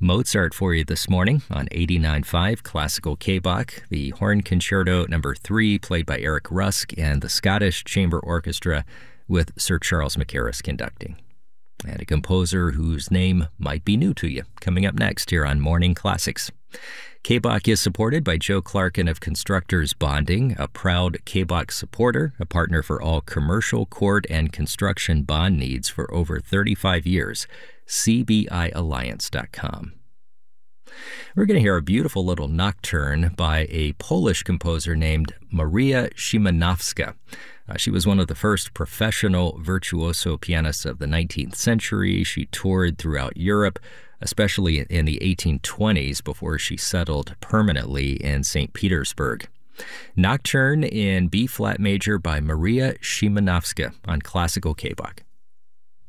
Mozart for you this morning on 89.5 Classical K-Bach, the Horn Concerto No. 3 played by Eric Rusk and the Scottish Chamber Orchestra with Sir Charles Mackerras conducting. And a composer whose name might be new to you, coming up next here on Morning Classics. K-Bach is supported by Joe Clarkin of Constructors Bonding, a proud K-Bach supporter, a partner for all commercial, court, and construction bond needs for over 35 years. CBIalliance.com. We're going to hear a beautiful little nocturne by a Polish composer named Maria Szymanowska. She was one of the first professional virtuoso pianists of the 19th century. She toured throughout Europe, especially in the 1820s before she settled permanently in St. Petersburg. Nocturne in B-flat major by Maria Szymanowska on Classical K-Bach.